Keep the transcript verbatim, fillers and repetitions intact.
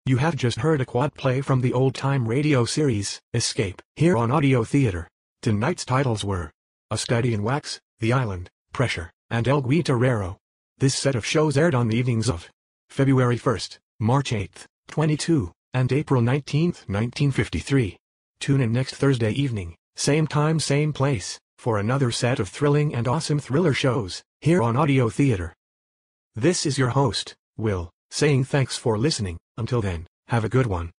You have just heard a quad play from the old-time radio series, Escape, here on Audio Theater. Tonight's titles were A Study in Wax, The Island, Pressure, and El Guitarrero. This set of shows aired on the evenings of February first, March eighth, twenty-two, and April nineteenth, nineteen fifty-three. Tune in next Thursday evening, same time same place, for another set of thrilling and awesome thriller shows, here on Audio Theater. This is your host, Will, saying thanks for listening. Until then, have a good one.